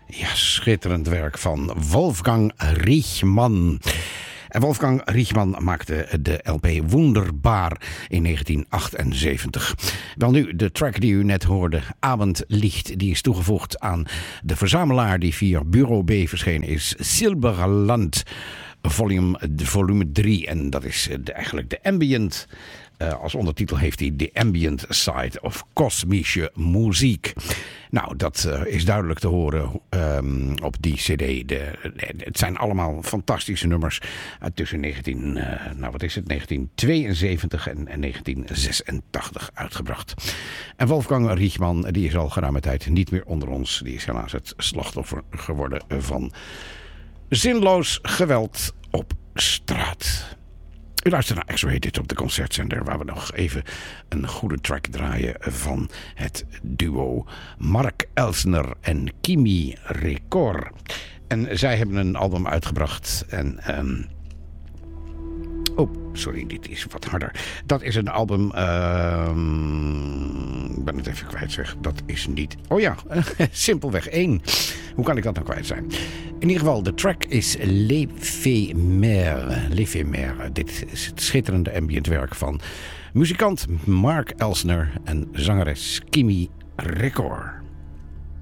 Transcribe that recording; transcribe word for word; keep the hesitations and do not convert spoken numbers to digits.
Ja, schitterend werk van Wolfgang Riechmann. En Wolfgang Riechmann maakte de L P Wunderbar in negentien achtenzeventig. Wel nu, de track die u net hoorde, Abendlicht, die is toegevoegd aan de verzamelaar die via Bureau B verschenen is, Silberland, volume, volume drie. En dat is de, eigenlijk de ambient. Uh, als ondertitel heeft hij The Ambient Side of Kosmische Muziek. Nou, dat uh, is duidelijk te horen um, op die cd. De, de, het zijn allemaal fantastische nummers uh, tussen negentien, uh, nou wat is het, negentien tweeënzeventig en, en negentien zesentachtig uitgebracht. En Wolfgang Riechmann, die is al geruime tijd niet meer onder ons. Die is helaas het slachtoffer geworden van zinloos geweld op straat. U luistert naar X-Rated op de Concertzender, waar we nog even een goede track draaien van het duo Mark Elsner en Kimi Record. En zij hebben een album uitgebracht en... Um, oh, sorry, dit is wat harder. Dat is een album... Uh, ik ben het even kwijt, zeg. Dat is niet... Oh ja, simpelweg één. Hoe kan ik dat nou kwijt zijn? In ieder geval, de track is L'Éphémère. L'Éphémère. Dit is het schitterende ambientwerk van muzikant Mark Elsner en zangeres Kimi Record.